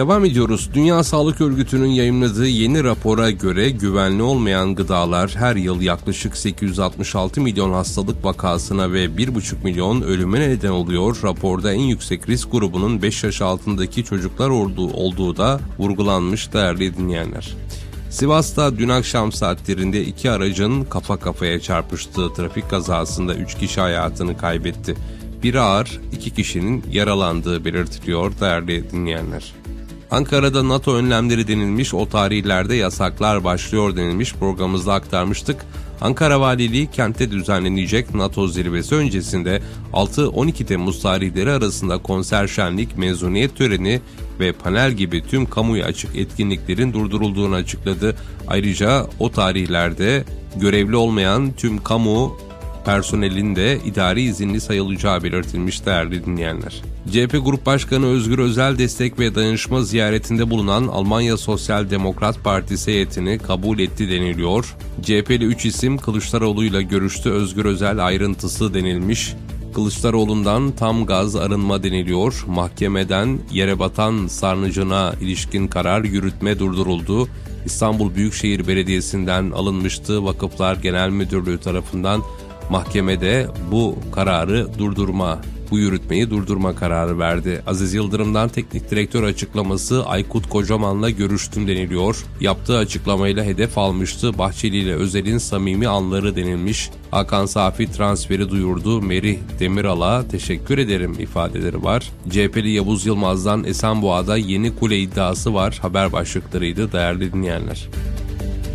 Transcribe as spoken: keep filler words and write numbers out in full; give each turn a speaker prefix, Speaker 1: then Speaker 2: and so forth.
Speaker 1: Devam ediyoruz. Dünya Sağlık Örgütü'nün yayımladığı yeni rapora göre güvenli olmayan gıdalar her yıl yaklaşık sekiz yüz altmış altı milyon hastalık vakasına ve bir buçuk milyon ölüme neden oluyor. Raporda en yüksek risk grubunun beş yaş altındaki çocuklar olduğu, olduğu da vurgulanmış değerli dinleyenler. Sivas'ta dün akşam saatlerinde iki aracın kafa kafaya çarpıştığı trafik kazasında üç kişi hayatını kaybetti. Biri ağır, iki kişinin yaralandığı belirtiliyor değerli dinleyenler. Ankara'da NATO önlemleri denilmiş, o tarihlerde yasaklar başlıyor denilmiş, programımızda aktarmıştık. Ankara Valiliği kentte düzenlenecek NATO zirvesi öncesinde altı on iki Temmuz tarihleri arasında konser, şenlik, mezuniyet töreni ve panel gibi tüm kamuya açık etkinliklerin durdurulduğunu açıkladı. Ayrıca o tarihlerde görevli olmayan tüm kamu personelin de idari izinli sayılacağı belirtilmiş değerli dinleyenler. C H P Grup Başkanı Özgür Özel destek ve dayanışma ziyaretinde bulunan Almanya Sosyal Demokrat Partisi heyetini kabul etti deniliyor. C H P'li üç isim Kılıçdaroğlu'yla görüştü. Özgür Özel ayrıntısı denilmiş. Kılıçdaroğlu'ndan tam gaz arınma deniliyor. Mahkemeden yere batan sarnıcına ilişkin karar yürütme durduruldu. İstanbul Büyükşehir Belediyesi'nden alınmıştı. Vakıflar Genel Müdürlüğü tarafından mahkemede bu kararı durdurma, bu yürütmeyi durdurma kararı verdi. Aziz Yıldırım'dan teknik direktör açıklaması, Aykut Kocaman'la görüştüm deniliyor. Yaptığı açıklamayla hedef almıştı. Bahçeli ile Özel'in samimi anları denilmiş. Hakan Safi transferi duyurdu. Merih Demiral'a teşekkür ederim ifadeleri var. C H P'li Yavuz Yılmaz'dan Esenboğa'da yeni kule iddiası var. Haber başlıklarıydı değerli dinleyenler.